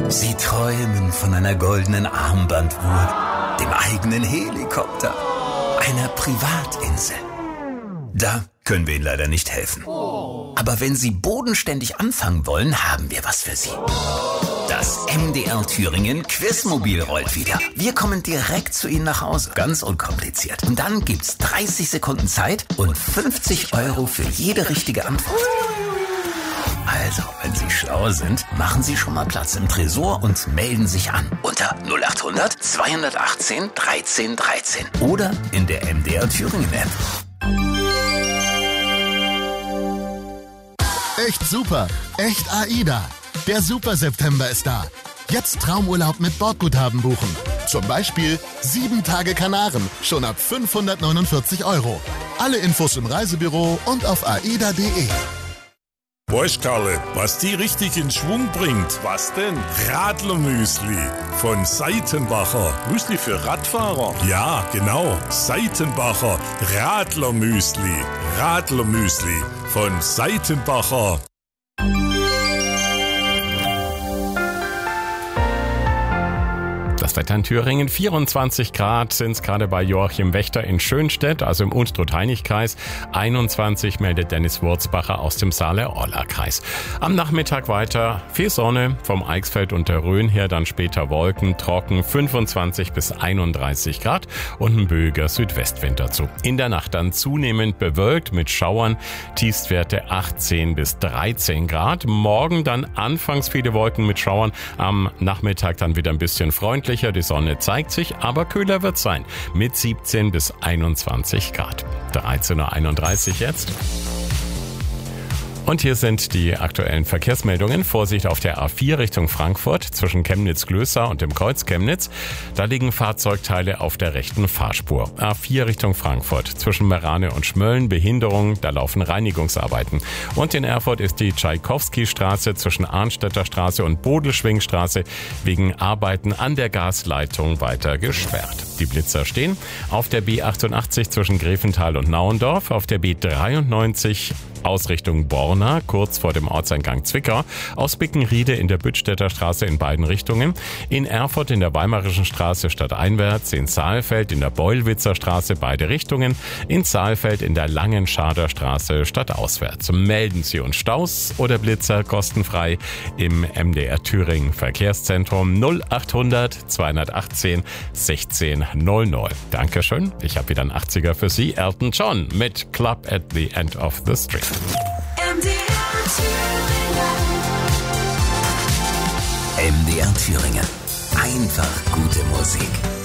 Sie träumen von einer goldenen Armbanduhr, dem eigenen Helikopter, einer Privatinsel. Da können wir Ihnen leider nicht helfen. Aber wenn Sie bodenständig anfangen wollen, haben wir was für Sie. Das MDR Thüringen Quizmobil rollt wieder. Wir kommen direkt zu Ihnen nach Hause. Ganz unkompliziert. Und dann gibt's 30 Sekunden Zeit und 50 € für jede richtige Antwort. Also, wenn Sie schlau sind, machen Sie schon mal Platz im Tresor und melden sich an. Unter 0800 218 1313 oder in der MDR Thüringen App. Echt super, echt AIDA. Der Super September ist da. Jetzt Traumurlaub mit Bordguthaben buchen. Zum Beispiel 7 Tage Kanaren, schon ab 549 €. Alle Infos im Reisebüro und auf aida.de. Weißt Karle, was die richtig in Schwung bringt? Was denn? Radlermüsli von Seitenbacher. Müsli für Radfahrer? Ja, genau. Seitenbacher Radlermüsli. Radlermüsli von Seitenbacher. Das Wetter in Thüringen, 24 Grad sind es gerade bei Joachim Wächter in Schönstedt, also im Unstrut-Heinig-Kreis. 21 meldet Dennis Wurzbacher aus dem Saale-Orla-Kreis. Am Nachmittag weiter viel Sonne, vom Eichsfeld und der Rhön her dann später Wolken, trocken, 25 bis 31 Grad und ein böiger Südwestwind dazu. In der Nacht dann zunehmend bewölkt mit Schauern, Tiefstwerte 18 bis 13 Grad. Morgen dann anfangs viele Wolken mit Schauern, am Nachmittag dann wieder ein bisschen freundlicher. Die Sonne zeigt sich, aber kühler wird es sein. Mit 17 bis 21 Grad. 13:31 Uhr jetzt. Und hier sind die aktuellen Verkehrsmeldungen. Vorsicht auf der A4 Richtung Frankfurt zwischen Chemnitz-Glößau und dem Kreuz Chemnitz. Da liegen Fahrzeugteile auf der rechten Fahrspur. A4 Richtung Frankfurt zwischen Merane und Schmölln Behinderung, da laufen Reinigungsarbeiten. Und in Erfurt ist die Tschaikowski-Straße zwischen Arnstädter Straße und Bodelschwingstraße wegen Arbeiten an der Gasleitung weiter gesperrt. Die Blitzer stehen auf der B88 zwischen Greventhal und Nauendorf, auf der B93 Ausrichtung Borna, kurz vor dem Ortseingang Zwickau, aus Bickenriede in der Büttstädter Straße in beiden Richtungen, in Erfurt in der Weimarischen Straße stadteinwärts, in Saalfeld in der Beulwitzer Straße beide Richtungen, in Saalfeld in der Langenschader Straße stadtauswärts. Melden Sie uns Staus oder Blitzer kostenfrei im MDR Thüringen Verkehrszentrum 0800 218 1600. Dankeschön. Ich habe wieder einen 80er für Sie, Elton John mit Club at the End of the Street. MDR Thüringen. Einfach gute Musik.